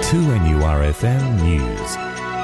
2NURFM News.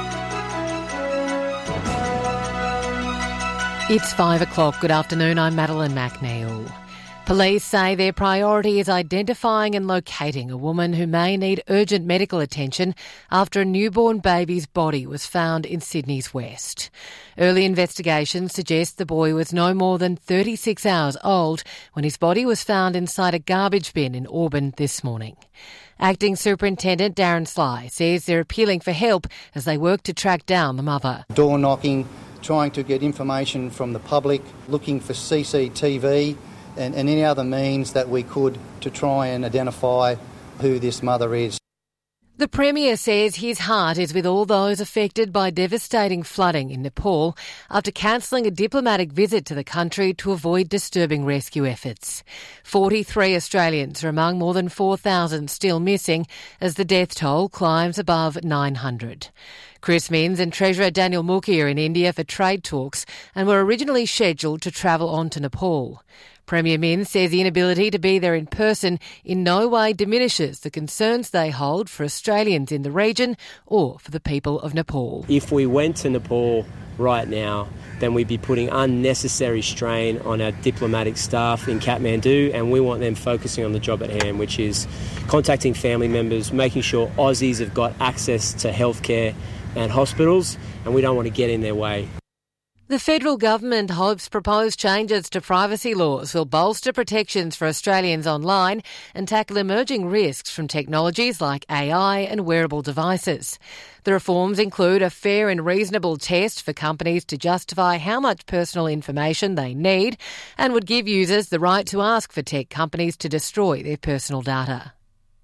It's 5 o'clock. Good afternoon. I'm Madeline McNeil. Police say their priority is identifying and locating a woman who may need urgent medical attention after a newborn baby's body was found in Sydney's west. Early investigations suggest the boy was no more than 36 hours old when his body was found inside a garbage bin in Auburn this morning. Acting Superintendent Darren Sly says they're appealing for help as they work to track down the mother. Door knocking, trying to get information from the public, looking for CCTV and any other means that we could to try and identify who this mother is. The Premier says his heart is with all those affected by devastating flooding in Nepal after cancelling a diplomatic visit to the country to avoid disturbing rescue efforts. 43 Australians are among more than 4,000 still missing as the death toll climbs above 900. Chris Minns and Treasurer Daniel Mookhey are in India for trade talks and were originally scheduled to travel on to Nepal. Premier Minns says the inability to be there in person in no way diminishes the concerns they hold for Australians in the region or for the people of Nepal. If we went to Nepal right now, then we'd be putting unnecessary strain on our diplomatic staff in Kathmandu, and we want them focusing on the job at hand, which is contacting family members, making sure Aussies have got access to healthcare and hospitals, and we don't want to get in their way. The federal government hopes proposed changes to privacy laws will bolster protections for Australians online and tackle emerging risks from technologies like AI and wearable devices. The reforms include a fair and reasonable test for companies to justify how much personal information they need and would give users the right to ask for tech companies to destroy their personal data.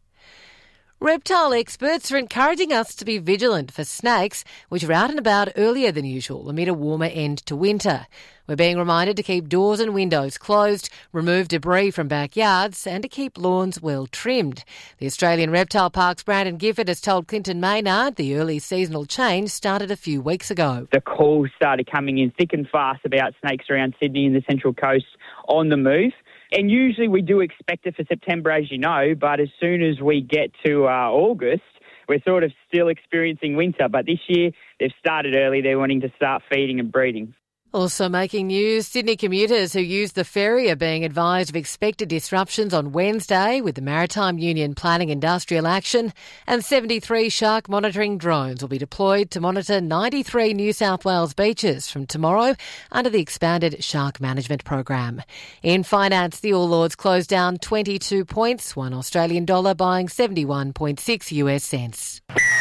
Reptile experts are encouraging us to be vigilant for snakes, which are out and about earlier than usual amid a warmer end to winter. We're being reminded to keep doors and windows closed, remove debris from backyards and to keep lawns well trimmed. The Australian Reptile Park's Brandon Gifford has told Clinton Maynard the early seasonal change started a few weeks ago. The calls started coming in thick and fast about snakes around Sydney and the Central Coast on the move. And usually we do expect it for September, as you know, but as soon as we get to August, we're sort of still experiencing winter. But this year, they've started early. They're wanting to start feeding and breeding. Also making news, Sydney commuters who use the ferry are being advised of expected disruptions on Wednesday with the Maritime Union planning industrial action, and 73 shark monitoring drones will be deployed to monitor 93 New South Wales beaches from tomorrow under the expanded shark management program. In finance, the All Ords closed down 22 points, one Australian dollar buying 71.6 US cents.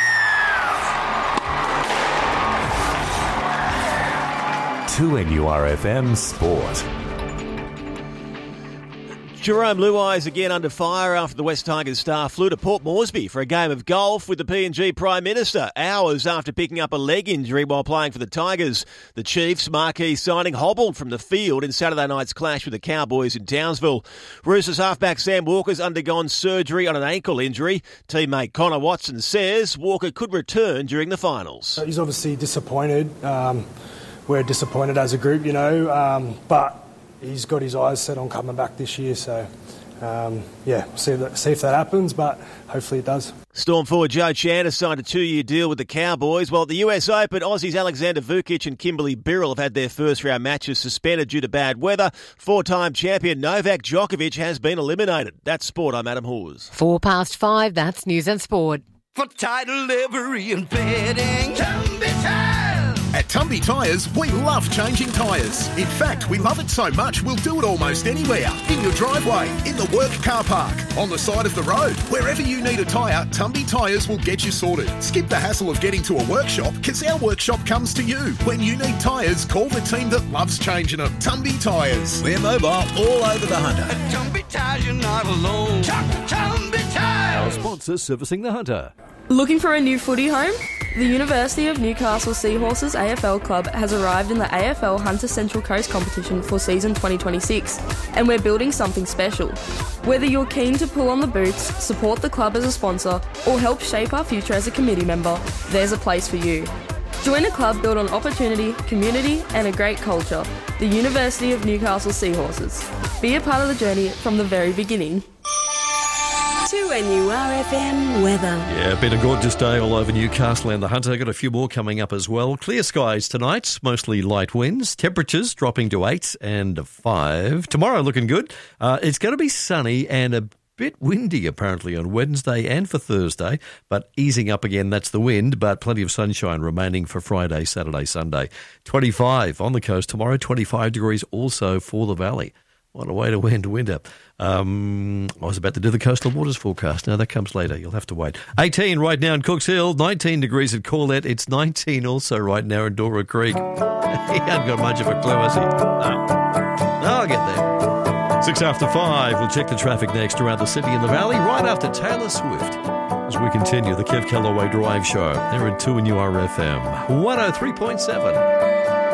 To NURFM Sport. Jerome Luai is again under fire after the West Tigers star flew to Port Moresby for a game of golf with the PNG Prime Minister, hours after picking up a leg injury while playing for the Tigers. The Chiefs' marquee signing hobbled from the field in Saturday night's clash with the Cowboys in Townsville. Roosters halfback Sam Walker's undergone surgery on an ankle injury. Teammate Connor Watson says Walker could return during the finals. He's obviously disappointed. We're disappointed as a group, but he's got his eyes set on coming back this year. So, we'll see if that happens, but hopefully it does. Storm forward Joe Chan has signed a 2-year deal with the Cowboys, while at the US Open, Aussies Alexander Vukic and Kimberly Birrell have had their first-round matches suspended due to bad weather. Four-time champion Novak Djokovic has been eliminated. That's Sport. I'm Adam Hawes. 5:04, that's News and Sport. For title livery and bedding, Tumby Tires. At Tumby Tyres, we love changing tyres. In fact, we love it so much, we'll do it almost anywhere. In your driveway, in the work car park, on the side of the road. Wherever you need a tyre, Tumby Tyres will get you sorted. Skip the hassle of getting to a workshop, because our workshop comes to you. When you need tyres, call the team that loves changing them. Tumby Tyres. We're mobile all over the Hunter. At Tumby Tyres, you're not alone. Tumby Tyres. Our sponsor servicing the Hunter. Looking for a new footy home? The University of Newcastle Seahorses AFL Club has arrived in the AFL Hunter Central Coast competition for season 2026, and we're building something special. Whether you're keen to pull on the boots, support the club as a sponsor, or help shape our future as a committee member, there's a place for you. Join a club built on opportunity, community, and a great culture. The University of Newcastle Seahorses. Be a part of the journey from the very beginning. 2NURFM weather. Yeah, been a gorgeous day all over Newcastle and the Hunter. Got a few more coming up as well. Clear skies tonight, mostly light winds. Temperatures dropping to 8 and 5. Tomorrow looking good. It's going to be sunny and a bit windy apparently on Wednesday and for Thursday, but easing up again, that's the wind, but plenty of sunshine remaining for Friday, Saturday, Sunday. 25 on the coast tomorrow, 25 degrees also for the valley. What a way to end winter. I was about to do the coastal waters forecast. Now that comes later. You'll have to wait. 18 right now in Cooks Hill, 19 degrees at Corlett. It's 19 also right now in Dora Creek. He hasn't got much of a clue, has he? No, I'll get there. 6 after 5. We'll check the traffic next around the city and the valley right after Taylor Swift. As we continue the Kev Callaway Drive Show. They're at 2NURFM 103.7.